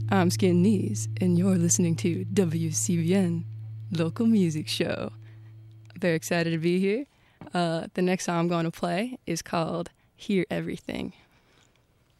I'm Skin Knees, and you're listening to WCBN Local Music Show. Very excited to be here. The next song I'm going to play is called Hear Everything.